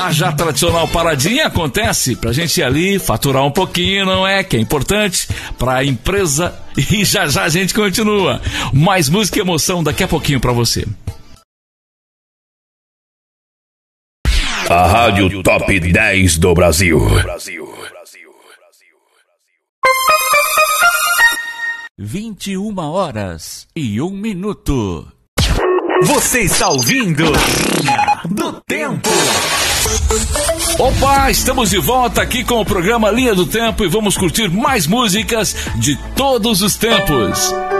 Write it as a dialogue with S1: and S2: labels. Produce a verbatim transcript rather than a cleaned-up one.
S1: Já já tradicional paradinha acontece pra gente ir ali, faturar um pouquinho, não é? Que é importante pra empresa. E já já a gente continua. Mais música e emoção daqui a pouquinho pra você.
S2: A Rádio Top dez do Brasil.
S3: vinte e uma horas e um minuto. Você está ouvindo Linha do Tempo.
S1: Opa, estamos de volta aqui com o programa Linha do Tempo e vamos curtir mais músicas de todos os tempos.